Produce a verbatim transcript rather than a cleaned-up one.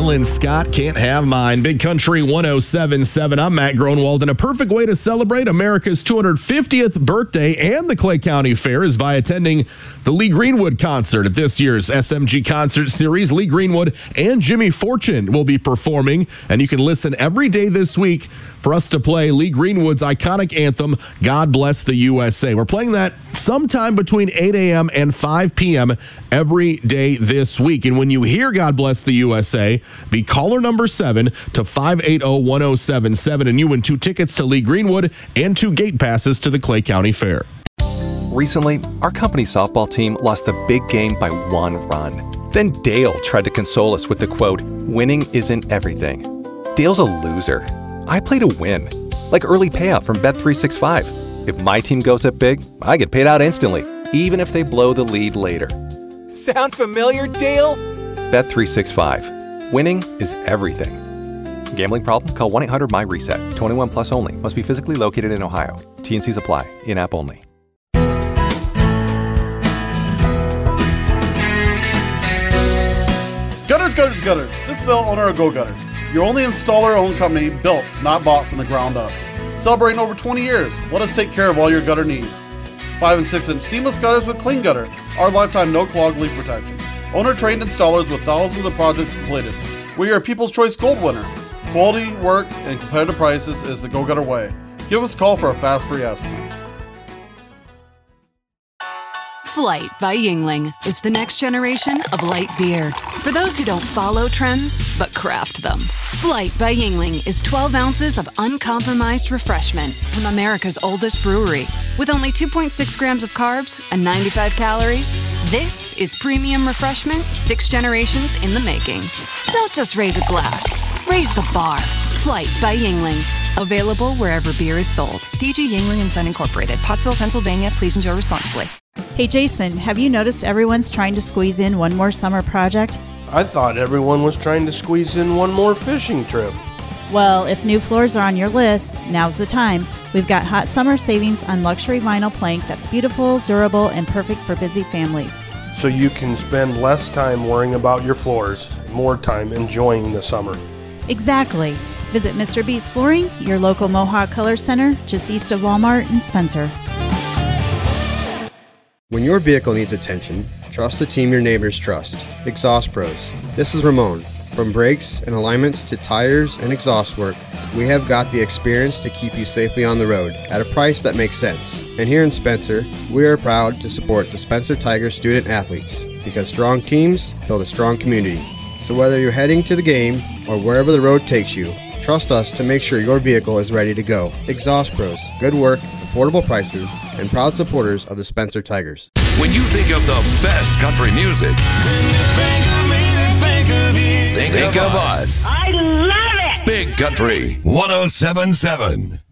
Dylan Scott, Can't Have Mine. Big Country one oh seven point seven. I'm Matt Gronwald, and a perfect way to celebrate America's two hundred fiftieth birthday and the Clay County Fair is by attending the Lee Greenwood concert at this year's S M G Concert Series. Lee Greenwood and Jimmy Fortune will be performing, and you can listen every day this week for us to play Lee Greenwood's iconic anthem, God Bless the U S A. We're playing that sometime between eight a.m. and five p.m. every day this week. And when you hear God Bless the U S A, be caller number seven to five eight zero, one zero seven seven, and you win two tickets to Lee Greenwood and two gate passes to the Clay County Fair. Recently, our company softball team lost the big game by one run. Then Dale tried to console us with the quote, "Winning isn't everything." Dale's a loser. I play to win, like early payout from Bet three sixty-five. If my team goes up big, I get paid out instantly, even if they blow the lead later. Sound familiar, Dale? Bet three sixty-five. Winning is everything. Gambling problem? Call one eight hundred M Y reset. twenty-one plus only. Must be physically located in Ohio. T and Cs apply. In-app only. Gutters, gutters, gutters. This is Bill, owner of Go Gutters. Your only installer-owned company, built, not bought from the ground up. Celebrating over twenty years, let us take care of all your gutter needs. five and six inch seamless gutters with Clean Gutter, our lifetime no-clog leak protection. Owner-trained installers with thousands of projects completed. We are People's Choice Gold winner. Quality, work, and competitive prices is the Go Gutter way. Give us a call for a fast free estimate. Flight by Yuengling is the next generation of light beer. For those who don't follow trends, but craft them. Flight by Yuengling is twelve ounces of uncompromised refreshment from America's oldest brewery. With only two point six grams of carbs and ninety-five calories, this is premium refreshment six generations in the making. Don't just raise a glass, raise the bar. Flight by Yuengling. Available wherever beer is sold. D G Yuengling and Son Incorporated, Pottsville, Pennsylvania. Please enjoy responsibly. Hey Jason, have you noticed everyone's trying to squeeze in one more summer project? I thought everyone was trying to squeeze in one more fishing trip. Well, if new floors are on your list, now's the time. We've got hot summer savings on luxury vinyl plank that's beautiful, durable, and perfect for busy families. So you can spend less time worrying about your floors, more time enjoying the summer. Exactly. Visit Mister B's Flooring, your local Mohawk Color Center, just east of Walmart in Spencer. When your vehicle needs attention, trust the team your neighbors trust. Exhaust Pros. This is Ramon. From brakes and alignments to tires and exhaust work, we have got the experience to keep you safely on the road at a price that makes sense. And here in Spencer, we are proud to support the Spencer Tigers student athletes, because strong teams build a strong community. So whether you're heading to the game or wherever the road takes you, trust us to make sure your vehicle is ready to go. Exhaust Pros. Good work, affordable prices, and proud supporters of the Spencer Tigers. When you think of the best country music, think of, me, think of, you, think think of us. I love it! Big Country one oh seven point seven.